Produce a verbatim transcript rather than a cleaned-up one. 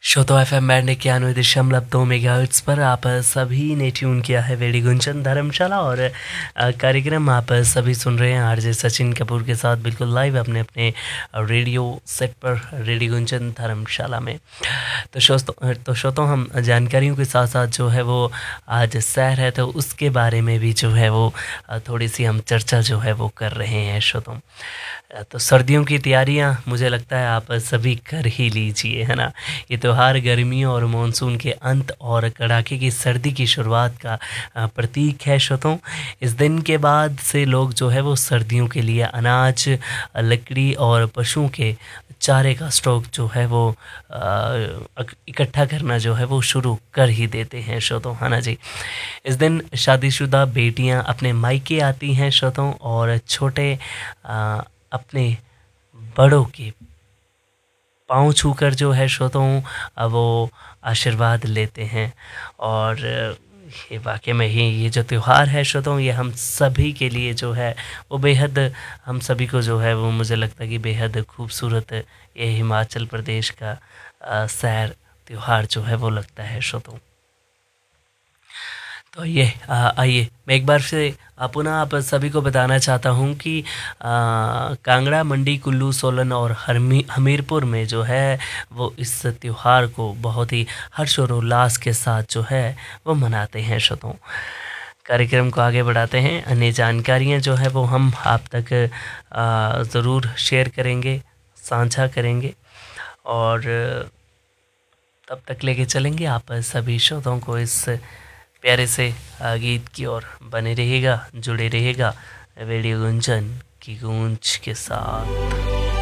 श्रोतो F M band इक्यानवे दशमलव दो मेगा हर्ट्स पर आप सभी ने ट्यून किया है रेडियो गुंजन धर्मशाला। और अ, कार्यक्रम आप सभी सुन रहे हैं आरजे सचिन कपूर के साथ बिल्कुल लाइव अपने अपने रेडियो सेट पर रेडियो गुंजन धर्मशाला में। तो श्रोतो तो श्रोतो हम जानकारियों के साथ साथ जो है वो आज सैर है तो उसके बारे में भी जो है वो अ, थोड़ी सी हम चर्चा जो है वो कर रहे हैं श्रोतों। अ, तो सर्दियों की तैयारियां मुझे लगता है आप सभी कर ही लीजिए, है ना। ये त्योहार गर्मियों और मानसून के अंत और कड़ाके की सर्दी की शुरुआत का अ, प्रतीक है श्रोतों। इस दिन के बाद से लोग जो है वो सर्दियों के लिए अनाज, अ, लकड़ी और पशुओं के चारे का स्टॉक जो है वो अ, अक- इकट्ठा करना जो है वो शुरू कर ही देते हैं श्रोतों, है ना जी। इस दिन शादीशुदा बेटियां अपने मायके आती हैं श्रोतों और छोटे अ, अपने बड़ों के पाँव छूकर जो है श्रोताओं अ, वो आशीर्वाद लेते हैं। और अ, ये वाकई में ही ये जो त्यौहार है श्रोताओं ये हम सभी के लिए जो है वो बेहद, हम सभी को जो है वो मुझे लगता है कि बेहद खूबसूरत ये हिमाचल प्रदेश का अ, सैर त्यौहार जो है वो लगता है श्रोताओं। तो ये आ, आइए मैं एक बार से आ, पुनः आप सभी को बताना चाहता हूँ कि आ, कांगड़ा, मंडी, कुल्लू, सोलन और हरमी हमीरपुर में जो है वो इस त्योहार को बहुत ही हर्ष और उल्लास के साथ जो है वो मनाते हैं श्रोताओं। कार्यक्रम को आगे बढ़ाते हैं, अन्य जानकारियाँ जो है वो हम आप तक ज़रूर शेयर करेंगे, साझा करेंगे। और तब तक लेके चलेंगे आप सभी श्रोताओं को इस प्यारे से आ, गीत की ओर। बने रहिएगा, जुड़े रहिएगा रेडियो गुंजन की गूंज के साथ।